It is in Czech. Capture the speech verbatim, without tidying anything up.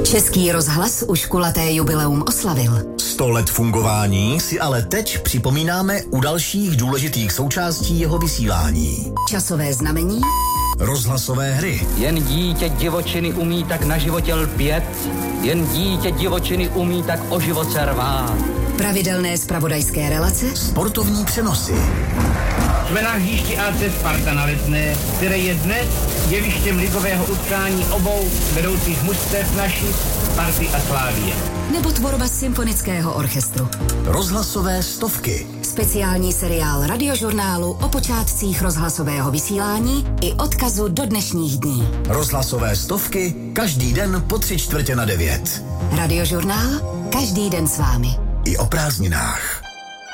Český rozhlas už kulaté jubileum oslavil. Sto let fungování si ale teď připomínáme u dalších důležitých součástí jeho vysílání. Časové znamení, rozhlasové hry. Jen dítě divočiny umí tak na životě lpět, jen dítě divočiny umí tak o život se rvát. pravidelné zpravodajské relace, sportovní přenosy. Jsme na hřišti A C Sparta na Letné, které je dnes jevištěm ligového utkání obou vedoucích mužstev naší Sparty a Slávie. Nebo tvorba symfonického orchestru. Rozhlasové stovky. Speciální seriál radiožurnálu o počátcích rozhlasového vysílání i odkazu do dnešních dní. Rozhlasové stovky každý den po tři čtvrtě na devět. Radiožurnál každý den s vámi. I o prázdninách.